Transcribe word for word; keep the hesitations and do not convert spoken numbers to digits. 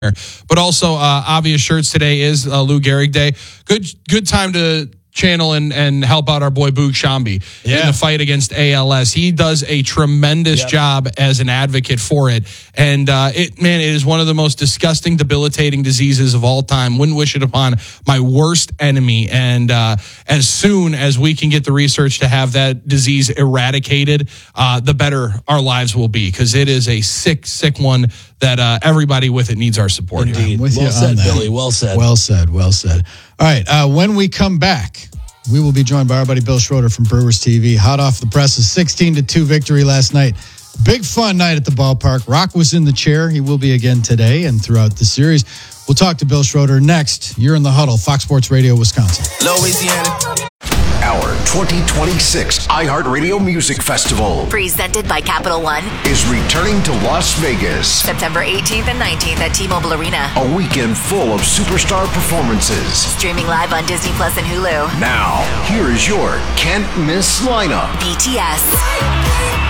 But also, uh, Obvious Shirts today is uh, Lou Gehrig Day. Good good time to channel and, and help out our boy Boog Shambi yeah. in the fight against A L S. He does a tremendous yep. job as an advocate for it. And, uh, it man, it is one of the most disgusting, debilitating diseases of all time. Wouldn't wish it upon my worst enemy. And uh, as soon as we can get the research to have that disease eradicated, uh, the better our lives will be, because it is a sick, sick one that uh, everybody with it needs our support. Indeed. With well you said, that. Billy. Well said. Well said. Well said. All right. Uh, when we come back, we will be joined by our buddy Bill Schroeder from Brewers T V. Hot off the presses, sixteen to two victory last night. Big fun night at the ballpark. Rock was in the chair. He will be again today and throughout the series. We'll talk to Bill Schroeder next. You're in the Huddle, Fox Sports Radio, Wisconsin. Louisiana. Our twenty twenty-six iHeartRadio Music Festival, presented by Capital One, is returning to Las Vegas September eighteenth and nineteenth at T-Mobile Arena. A weekend full of superstar performances. Streaming live on Disney Plus and Hulu. Now, here is your can't miss lineup. B T S,